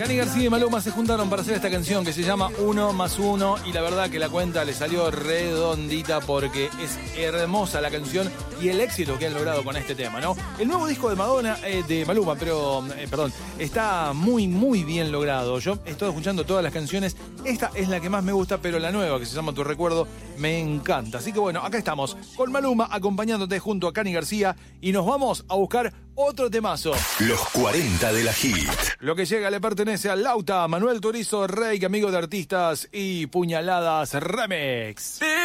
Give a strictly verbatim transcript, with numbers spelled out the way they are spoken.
Cani García y Maluma se juntaron para hacer esta canción que se llama Uno más Uno y la verdad que la cuenta le salió redondita porque es hermosa la canción y el éxito que han logrado con este tema, ¿no? El nuevo disco de Madonna, eh, de Maluma, pero, eh, perdón, está muy, muy bien logrado. Yo estoy escuchando todas las canciones, esta es la que más me gusta, pero la nueva que se llama Tu Recuerdo me encanta. Así que bueno, acá estamos con Maluma acompañándote junto a Cani García y nos vamos a buscar otro temazo. Los cuarenta de la Hit. Lo que llega le pertenece a Lauta, Manuel Turizo, Rey, amigo de artistas y Puñaladas Remix.